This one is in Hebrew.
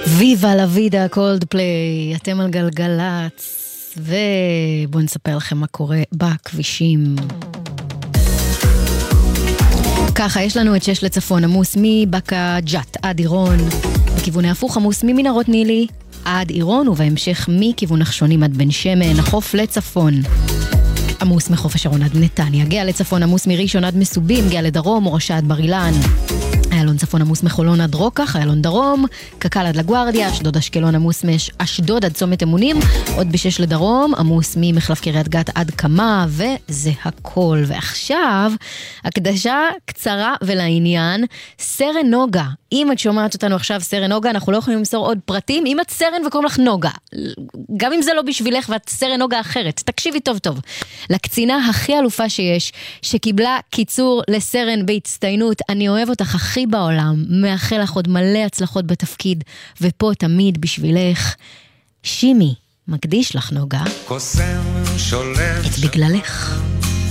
ויבה לה וידה, קולד פליי, אתם על גלגלץ, ובואו נספר לכם מה קורה בכבישים. ככה, יש לנו את 6 לצפון, עמוס מבקה ג'ת עד עירון, בכיווני הפוך עמוס ממנהרות נילי עד עירון, ובהמשך מכיוון נחשונים עד בן שמן, החוף לצפון. עמוס מחוף השרון עד נתניה, גאה לצפון עמוס מראשון עד מסובים, גאה לדרום, מורשה עד בר אילן. איילון צפון עמוס מחולון עד רוקח, איילון דרום, קקל עד לגוארדיה, אשדוד אשקלון עמוס אשדוד עד צומת אמונים, עוד ב6 לדרום, עמוס ממחלף קריית גת עד קמה, וזה הכל. ועכשיו, הקדשה קצרה ולעניין, סרן נוגה. אם את שומעת אותנו עכשיו סרן נוגה, אנחנו לא יכולים למסור עוד פרטים. אם את סרן וקוראים לך נוגה, גם אם זה לא בשבילך ואת סרן נוגה אחרת, תקשיבי טוב טוב. לקצינה הכי אלופה שיש, שקיבלה קיצור לסרן בהצטיינות, אני אוהב אותך הכי בעולם, מאחל לך עוד מלא הצלחות בתפקיד, ופה תמיד בשבילך, שימי, מקדיש לך נוגה, קוסם שולף את בגללך.